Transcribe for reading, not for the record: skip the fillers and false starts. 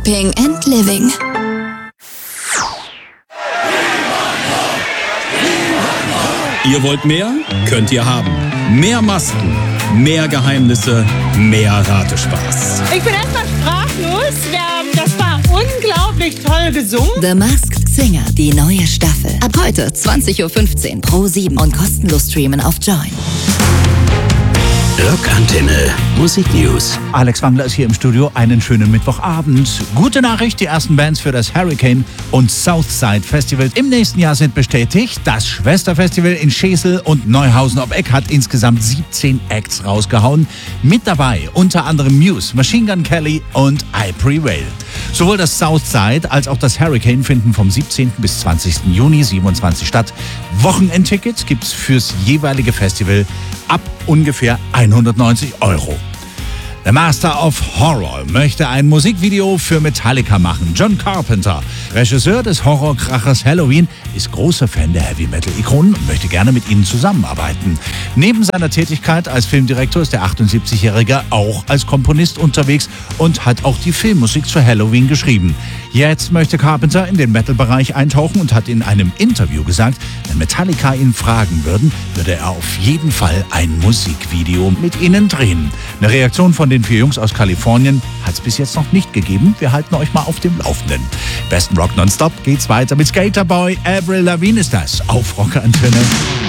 Ping and Living. Ihr wollt mehr? Könnt ihr haben. Mehr Masken, mehr Geheimnisse, mehr Ratespaß. Ich bin erstmal sprachlos. Das war unglaublich toll gesungen. The Masked Singer, die neue Staffel. Ab heute 20.15 Uhr Pro7 und kostenlos streamen auf Join. Rockantenne Musiknews. Alex Wangler ist hier im Studio. Einen schönen Mittwochabend. Gute Nachricht, die ersten Bands für das Hurricane und Southside Festival im nächsten Jahr sind bestätigt. Das Schwesterfestival in Schesel und Neuhausen ob Eck hat insgesamt 17 Acts rausgehauen. Mit dabei unter anderem Muse, Machine Gun Kelly und I Prevail. Sowohl das Southside als auch das Hurricane finden vom 17. bis 20. Juni 27 statt. Wochenendtickets gibt's fürs jeweilige Festival ab ungefähr 190 €. Der Master of Horror möchte ein Musikvideo für Metallica machen. John Carpenter, Regisseur des Horrorkrachers Halloween, ist großer Fan der Heavy-Metal-Ikonen und möchte gerne mit ihnen zusammenarbeiten. Neben seiner Tätigkeit als Filmdirektor ist der 78-Jährige auch als Komponist unterwegs und hat auch die Filmmusik zu Halloween geschrieben. Jetzt möchte Carpenter in den Metal-Bereich eintauchen und hat in einem Interview gesagt, wenn Metallica ihn fragen würden, würde er auf jeden Fall ein Musikvideo mit ihnen drehen. Eine Reaktion von den 4 Jungs aus Kalifornien hat es bis jetzt noch nicht gegeben. Wir halten euch mal auf dem Laufenden. Besten Rock nonstop geht's weiter mit Skaterboy. Avril Lavigne ist das auf Rockantenne.